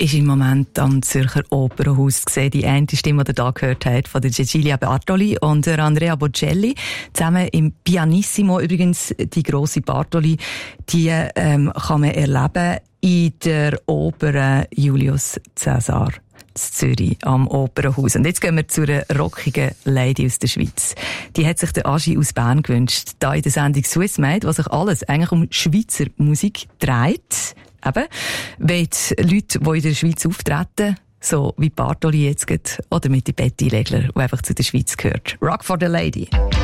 ist im Moment am Zürcher Opernhaus zu sehen. Die eine Stimme, die ihr da gehört habt, von der Cecilia Bartoli und der Andrea Bocelli. Zusammen im Pianissimo. Übrigens, die grosse Bartoli, die kann man erleben in der Oper Julius Caesar in Zürich am Opernhaus. Und jetzt gehen wir zu einer rockigen Lady aus der Schweiz. Die hat sich der Agi aus Bern gewünscht. Da in der Sendung Swiss Made, was sich alles eigentlich um Schweizer Musik dreht. Eben, wenn die Leute, die in der Schweiz auftreten, so wie Bartoli jetzt geht, oder mit der Betty Legler, die einfach zu der Schweiz gehört. Rock for the Lady.